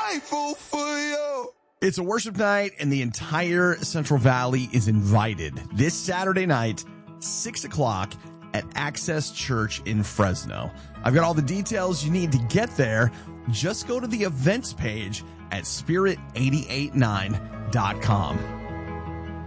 grateful for you. It's a worship night, and the entire Central Valley is invited this Saturday night, 6 o'clock at Access Church in Fresno. I've got all the details you need to get there. Just go to the events page at spirit889.com.